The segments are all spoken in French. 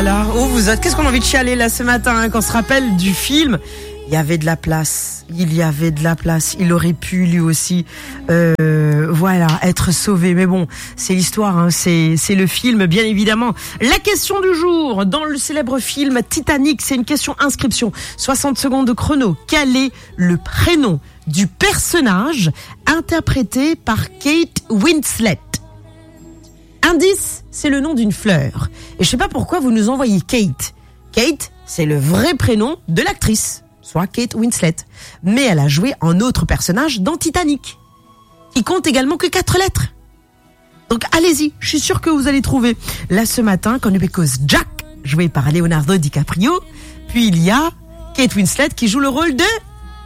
là. Oh, vous êtes. Qu'est-ce qu'on a envie de chialer là ce matin hein, quand on se rappelle du film. Il y avait de la place. Il y avait de la place. Il aurait pu lui aussi, voilà, être sauvé. Mais bon, c'est l'histoire. Hein, c'est le film, bien évidemment. La question du jour dans le célèbre film Titanic, c'est une question inscription. 60 secondes de chrono. Quel est le prénom du personnage interprété par Kate Winslet? Indice, c'est le nom d'une fleur. Et je sais pas pourquoi vous nous envoyez Kate. Kate, c'est le vrai prénom de l'actrice, soit Kate Winslet. Mais elle a joué un autre personnage dans Titanic. Il compte également que 4 lettres. Donc allez-y, je suis sûr que vous allez trouver. Là ce matin, quand nous cause Jack, joué par Leonardo DiCaprio, puis il y a Kate Winslet qui joue le rôle de...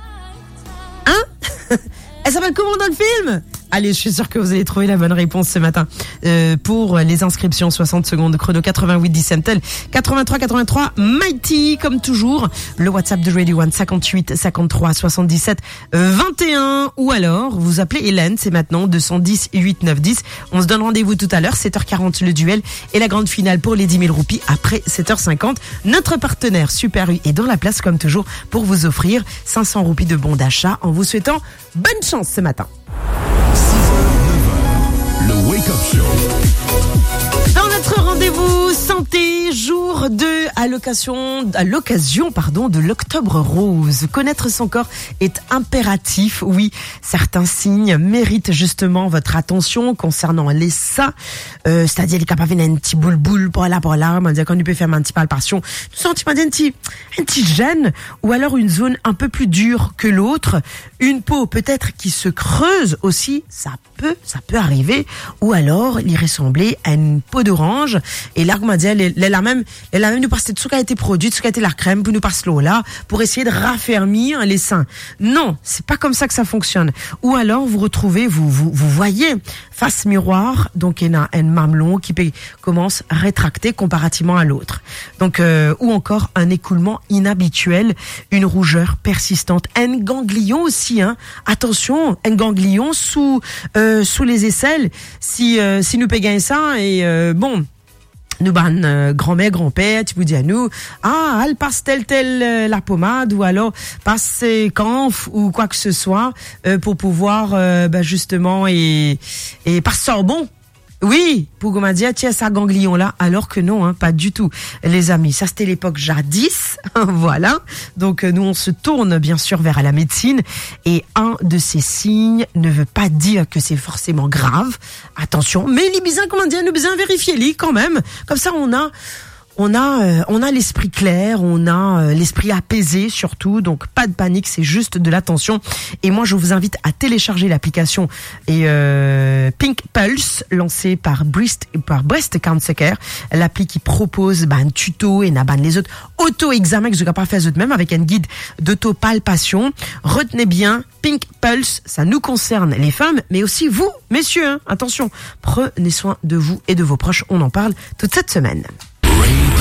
Hein? Elle s'appelle comment dans le film? Allez, je suis sûr que vous allez trouver la bonne réponse ce matin. Pour les inscriptions, 60 secondes de chrono, 88 10 Centel, 83 Mighty, comme toujours. Le WhatsApp de Radio One, 58 53 77 21. Ou alors, vous appelez Hélène, c'est maintenant 210 8 9 10. On se donne rendez-vous tout à l'heure, 7h40 le duel et la grande finale pour les 10 000 roupies après 7h50. Notre partenaire Super U est dans la place comme toujours pour vous offrir 500 roupies de bons d'achat en vous souhaitant bonne chance ce matin. 6h, 9h, le Wake Up Show. Dans notre rendez-vous santé, jour 2, à l'occasion, de l'Octobre Rose. Connaître son corps est impératif. Oui, certains signes méritent justement votre attention concernant les seins. C'est-à-dire, les capables d'un petit boule pour là, on dit qu'on peut faire un petit palpation. Tout sentiment d'un petit gêne, ou alors une zone un peu plus dure que l'autre. Une peau peut-être qui se creuse aussi, ça peut arriver. Ou alors, il ressemblait à une peau d'orange. Et là, comment dire, elle a même nous passer tout ce qui a été produit, tout ce qui a été la crème, pour nous passer l'eau là, pour essayer de raffermir les seins. Non, c'est pas comme ça que ça fonctionne. Ou alors, vous retrouvez, vous voyez, face miroir, donc il y a un mamelon qui commence à rétracter comparativement à l'autre. Donc, ou encore un écoulement inhabituel, une rougeur persistante, un ganglion aussi, hein. Attention, un ganglion sous les aisselles, si nous payons ça, et bon, nous grand-mère, grand-père, tu vous dis à nous, elle passe telle la pommade, ou alors passe camphre ou quoi que ce soit, pour pouvoir justement et passe sorbon. Oui, pour qu'on m'a dit, tiens, ça ganglion là, alors que non, hein, pas du tout. Les amis, ça c'était l'époque jadis, voilà. Donc nous on se tourne bien sûr vers la médecine, et un de ces signes ne veut pas dire que c'est forcément grave. Attention, mais les bisins, comment dire, nous bisins vérifiez-les quand même. Comme ça on a l'esprit clair, on a l'esprit apaisé surtout, donc pas de panique, c'est juste de l'attention. Et moi je vous invite à télécharger l'application Pink Pulse, lancée par Breast Cancer Care, l'appli qui propose un tuto et les autres auto-examens que je ne vais pas faire eux-mêmes avec un guide d'auto-palpation. Retenez bien, Pink Pulse, ça nous concerne les femmes, mais aussi vous, messieurs, hein, attention, prenez soin de vous et de vos proches, on en parle toute cette semaine.